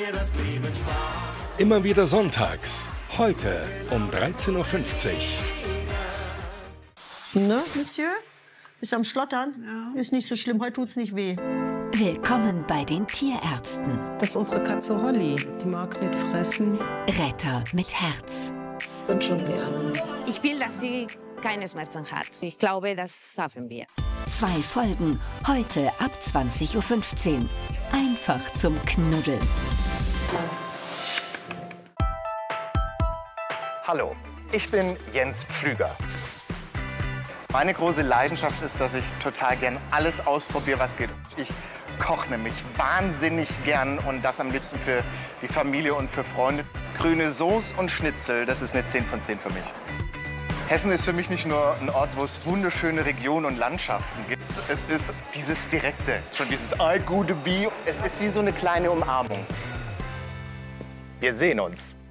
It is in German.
Immer wieder sonntags. Heute um 13:50 Uhr. Ne, Monsieur? Ist am Schlottern? Ja. Ist nicht so schlimm, heute tut's nicht weh. Willkommen bei den Tierärzten. Das ist unsere Katze Holly. Die mag nicht fressen. Retter mit Herz. Wird schon werden. Ich will, dass sie keine Schmerzen hat. Ich glaube, das schaffen wir. 2 Folgen, heute ab 20:15 Uhr. Einfach zum Knuddeln. Hallo, ich bin Jens Pflüger. Meine große Leidenschaft ist, dass ich total gern alles ausprobiere, was geht. Ich koche nämlich wahnsinnig gern und das am liebsten für die Familie und für Freunde. Grüne Soße und Schnitzel, das ist eine 10 von 10 für mich. Hessen ist für mich nicht nur ein Ort, wo es wunderschöne Regionen und Landschaften gibt. Es ist dieses Direkte, schon dieses gute Bi. Es ist wie so eine kleine Umarmung. Wir sehen uns.